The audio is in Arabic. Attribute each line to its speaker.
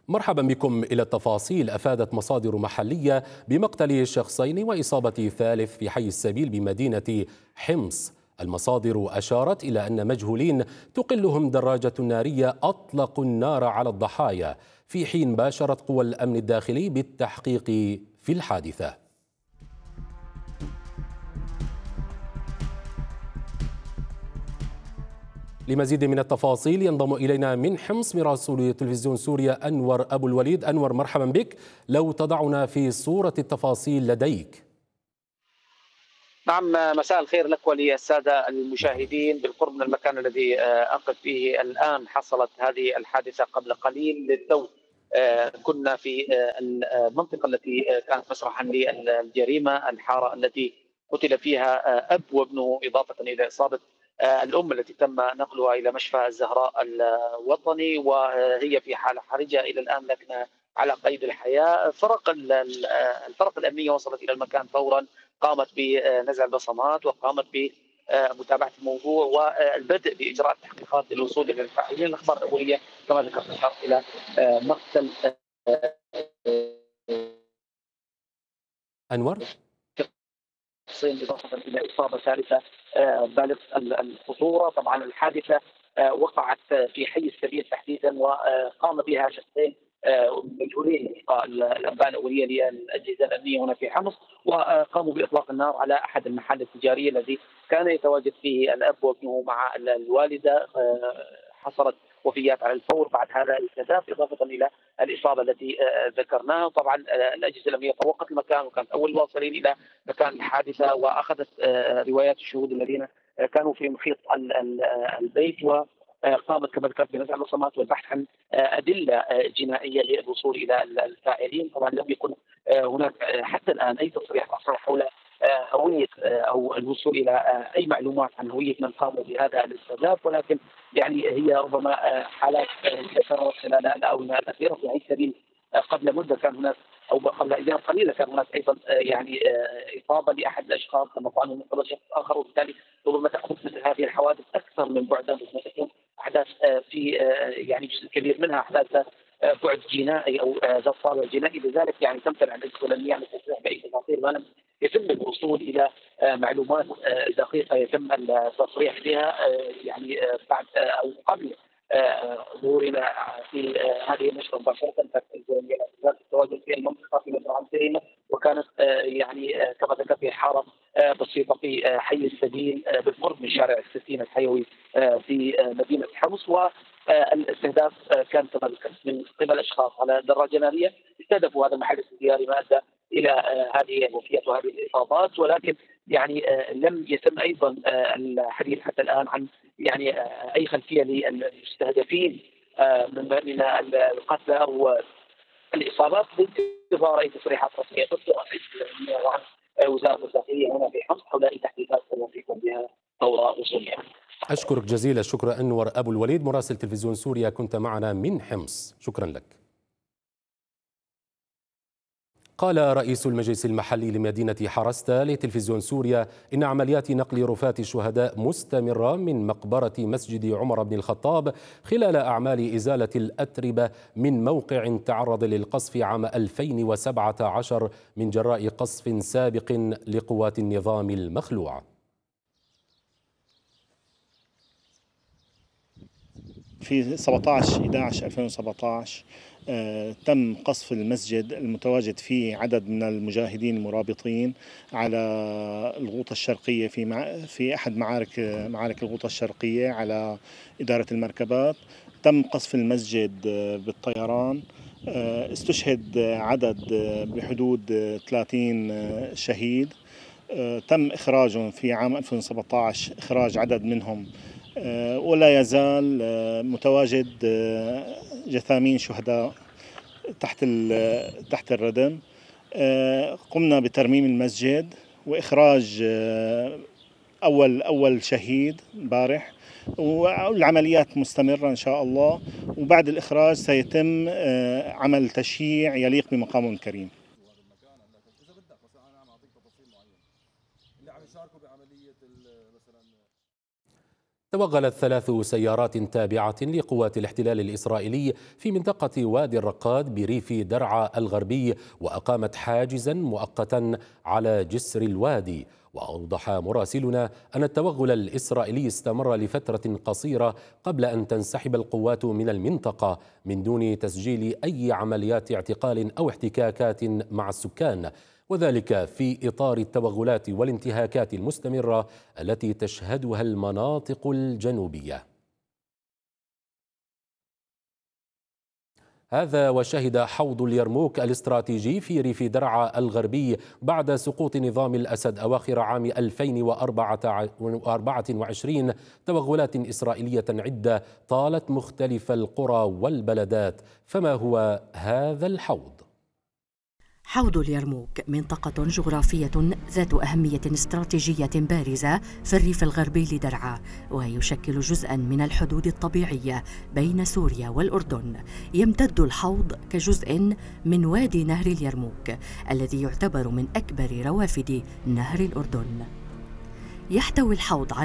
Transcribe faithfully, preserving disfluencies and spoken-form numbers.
Speaker 1: مرحبا بكم إلى التفاصيل. أفادت مصادر محلية بمقتل شخصين وإصابة ثالث في حي السبيل بمدينة حمص. المصادر أشارت إلى أن مجهولين تقلهم دراجة نارية أطلقوا النار على الضحايا، في حين باشرت قوى الأمن الداخلي بالتحقيق في الحادثة. لمزيد من التفاصيل ينضم إلينا من حمص مراسل تلفزيون سوريا أنور أبو الوليد. أنور، مرحبا بك. لو تضعنا في صورة التفاصيل لديك.
Speaker 2: نعم، مساء الخير لك وللسادة المشاهدين. بالقرب من المكان الذي أقف فيه الآن حصلت هذه الحادثة قبل قليل للتو. كنا في المنطقة التي كانت مسرحا للجريمة، الحارة التي قتل فيها أب وابنه، إضافة إلى إصابة الأم التي تم نقلها إلى مشفى الزهراء الوطني وهي في حالة حرجة إلى الآن، لكن على قيد الحياة. فرق الفرق الأمنية وصلت إلى المكان فورا، قامت بنزع البصمات وقامت بمتابعة الموضوع والبدء بإجراء التحقيقات للوصول إلى الفاعلين. الأخبار الأولية كما ذكرت أشارت إلى مقتل
Speaker 1: أنور
Speaker 2: إضافة إلى إصابة ثالثة بالغ الخطورة. طبعا الحادثة وقعت في حي السبيل تحديدا، وقام بها شخصين مجهولين الأنباء الأولية للأجهزة الأمنية هنا في حمص، وقاموا بإطلاق النار على أحد المحال التجارية الذي كان يتواجد فيه الأب وابنه مع الوالدة. حصلت وفيات على الفور بعد هذا الكثاف، إضافة إلى الإصابة التي ذكرناها. طبعا الأجهزة الأمنية طوقت المكان وكانت أول الواصلين إلى مكان الحادثة، وأخذت روايات الشهود الذين كانوا في محيط البيت، وقامت كما ذكرت بنزع البصمات والبحث عن أدلة جنائية للوصول إلى الفاعلين. طبعا لم يكن هناك حتى الآن أي تصريح حول هوية أو الوصول إلى أي معلومات عن هوية من قاموا بهذا الاستهداف، ولكن يعني هي ربما حالات تكررت خلال الآونة الأخيرة. في أي سبيل قبل مدة كان هناك أو قبل أيام قليلة كان هناك أيضا يعني إصابة لأحد الأشخاص كما قالوا من قبل شخص آخر، وبالتالي ربما تأخذ مثل هذه الحوادث أكثر من بعدا، ربما تكون أحداث في يعني جزء كبير منها أحداث بعد جنائي أو ذات طابع جنائي. لذلك يعني تمتنع الأجهزة الأمنية عن التصريح بأي تفاصيل ما لم يتم الوصول إلى معلومات دقيقة يتم التصريح بها يعني بعد أو قبل ظهورنا في هذه النشرة مباشرة. التواجد في المنطقة في مزرعة سيرينا، وكانت يعني كما ذكرت في حارة بسيطة في حي السبيل بالقرب من شارع الستين الحيوي في مدينة حمص. والاستهداف كان كما ذكرت من قبل أشخاص على دراجة نارية استهدفوا هذا المحل التجاري، ما أدى إلى هذه الوفيات وهذه الإصابات. ولكن يعني لم يتم أيضا الحديث حتى الآن عن يعني أي خلفية للمستهدفين من من القتلى أو الإصابات، بانتظار أي تصريحات رسمية تصدر عن وزارة الداخلية هنا في حمص حول أي تحقيقات سيقوم بها فور وصولها.
Speaker 1: أشكرك جزيل الشكر أنور أبو الوليد مراسل تلفزيون سوريا، كنت معنا من حمص، شكرا لك. قال رئيس المجلس المحلي لمدينة حرستا لتلفزيون سوريا إن عمليات نقل رفات الشهداء مستمرة من مقبرة مسجد عمر بن الخطاب خلال أعمال إزالة الأتربة من موقع تعرض للقصف عام ألفين وسبعة عشر من جراء قصف سابق لقوات النظام المخلوع.
Speaker 3: في سبعة عشر أحد عشر ألفين وسبعة عشر آه تم قصف المسجد المتواجد فيه عدد من المجاهدين المرابطين على الغوطة الشرقية في مع في أحد معارك معارك الغوطة الشرقية على إدارة المركبات. تم قصف المسجد آه بالطيران. آه استشهد عدد آه بحدود آه ثلاثين آه شهيد. آه تم إخراجهم في عام ألفين وسبعة عشر، إخراج عدد منهم، ولا يزال متواجد جثامين شهداء تحت تحت الردم. قمنا بترميم المسجد وإخراج أول أول شهيد امبارح، والعمليات مستمرة إن شاء الله، وبعد الإخراج سيتم عمل تشييع يليق بمقامهم الكريم.
Speaker 1: توغلت ثلاث سيارات تابعة لقوات الاحتلال الإسرائيلي في منطقة وادي الرقاد بريف درعا الغربي، وأقامت حاجزا مؤقتا على جسر الوادي. وأوضح مراسلنا أن التوغل الإسرائيلي استمر لفترة قصيرة قبل أن تنسحب القوات من المنطقة من دون تسجيل أي عمليات اعتقال أو احتكاكات مع السكان، وذلك في إطار التوغلات والانتهاكات المستمرة التي تشهدها المناطق الجنوبية. هذا وشهد حوض اليرموك الاستراتيجي في ريف درعا الغربي بعد سقوط نظام الأسد أواخر عام ألفين وأربعة وعشرين توغلات إسرائيلية عدة طالت مختلف القرى والبلدات. فما هو هذا الحوض؟
Speaker 4: حوض اليرموك منطقة جغرافية ذات أهمية استراتيجية بارزة في الريف الغربي لدرعا، ويشكل جزءاً من الحدود الطبيعية بين سوريا والأردن. يمتد الحوض كجزء من وادي نهر اليرموك الذي يعتبر من أكبر روافد نهر الأردن. يحتوي الحوض على